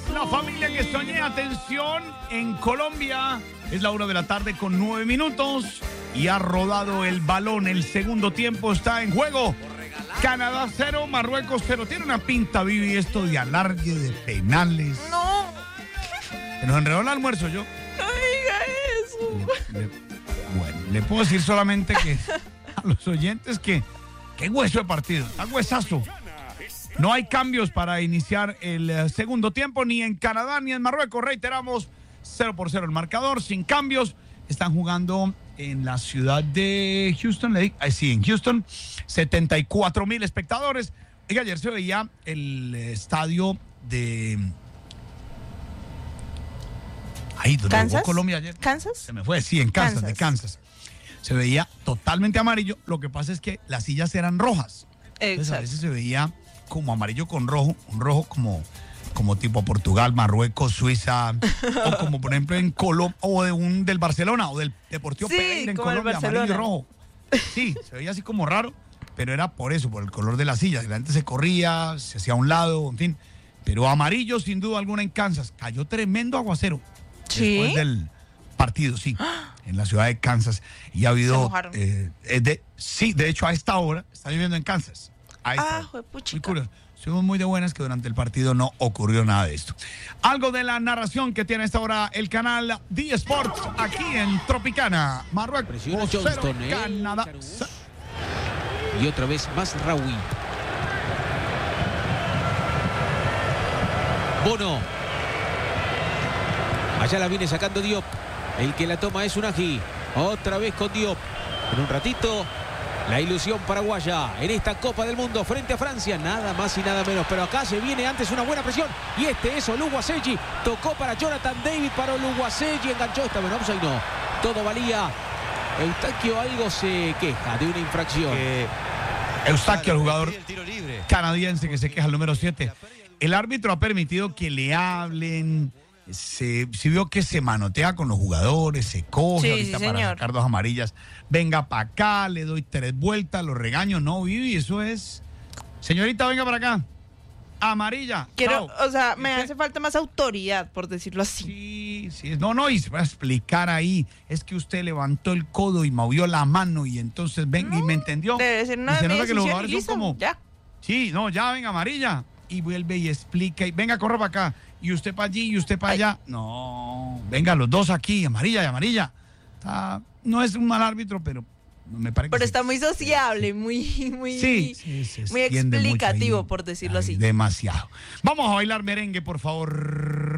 La familia que soñé, atención, en Colombia es la 1:09 p.m. y ha rodado el balón. El segundo tiempo está en juego. Canadá 0, Marruecos 0. Tiene una pinta, Vivi, esto de alargue, de penales. No. Se nos enredó el almuerzo, yo. No diga eso. Bueno, le puedo decir solamente que a los oyentes que qué hueso de partido, está huesazo. No hay cambios para iniciar el segundo tiempo, ni en Canadá ni en Marruecos. Reiteramos, 0-0 el marcador, sin cambios. Están jugando en la ciudad de Houston. Sí, en Houston, 74,000 espectadores. Y ayer se veía el estadio de... Ahí, donde jugó Colombia ayer. ¿Kansas? Se me fue, sí, en Kansas, de Kansas. Se veía totalmente amarillo. Lo que pasa es que las sillas eran rojas. Entonces a veces se veía como amarillo con rojo, un rojo como tipo Portugal, Marruecos, Suiza, o como por ejemplo en Colombia, o del Barcelona, o del Deportivo Pereira en Colombia, amarillo y rojo. Sí, se veía así como raro, pero era por eso, por el color de las sillas. La gente se corría, se hacía a un lado, en fin. Pero amarillo sin duda alguna en Kansas. Cayó tremendo aguacero. ¿Sí? Después del partido, sí, en la ciudad de Kansas. Y ha habido... sí, de hecho a esta hora está viviendo en Kansas. Muy curioso. Estuvimos muy de buenas que durante el partido no ocurrió nada de esto. Algo de la narración que tiene a esta hora el canal D Sports aquí en Tropicana. Marruecos 0, Canadá. Y otra vez más Raúl. Bono. Allá la viene sacando Diop. El que la toma es Unagi. Otra vez con Diop. En un ratito, la ilusión paraguaya en esta Copa del Mundo frente a Francia. Nada más y nada menos. Pero acá se viene antes una buena presión. Y este es Oluwaseji. Tocó para Jonathan David, para Oluwaseji. Enganchó esta vez. No, no. Todo valía. Eustaquio algo se queja de una infracción. Eustaquio, el jugador canadiense que se queja, el número 7. El árbitro ha permitido que le hablen. Se vio que se manotea con los jugadores, se coge ahorita para sacar 2 amarillas. Venga para acá, le doy 3 vueltas, lo regaño. No, Vivi, eso es... Señorita, venga para acá. Amarilla. Quiero, o sea, me hace falta más autoridad, por decirlo así. Sí. No, y se va a explicar ahí. Es que usted levantó el codo y movió la mano y entonces venga y me entendió. Debe ser una y se nota que los jugadores listo, son como... Ya. Sí, no, ya, venga, amarilla. Y vuelve y explica y venga, corre para acá. Y usted para allí y usted para allá. No, venga, los dos aquí, amarilla y amarilla. No es un mal árbitro, pero me parece pero que está muy sociable, muy muy explicativo, por decirlo así. Demasiado. Vamos a bailar merengue, por favor.